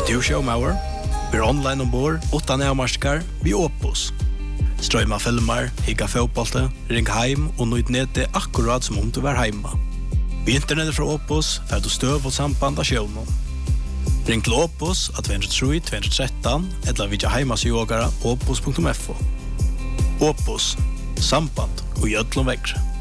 du showmauer? Vi online ombord, utan avmarskar, vi Opus. Strøyma filmer, higga fotbollte, ring heim og nøyd nede akkurat som om du var heima. Vi internettet fra Opus, fer du støv og samband av sjøvnen. Ring til Opus at 203-213, eller vidja heimasjogara opus.fo. Opus, samband og gjødlom vekkre.